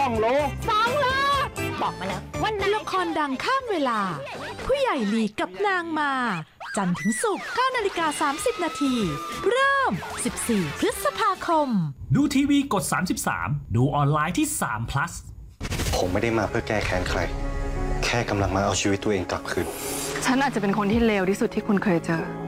2 โล 2 โลบอกมาแล้ววันไหนละครดังข้ามเวลา ผู้ใหญ่หลีกับนางมา จันทร์ถึงศุกร์ 9:30 น. เริ่ม 14 พฤษภาคมดูทีวีกด 33 ดูออนไลน์ที่3 plus ผมไม่ได้มาเพื่อแก้แค้นใคร แค่กำลังมาเอาชีวิตตัวเองกลับคืนฉันอาจจะเป็นคนที่เลวที่สุดที่คุณเคยเจอ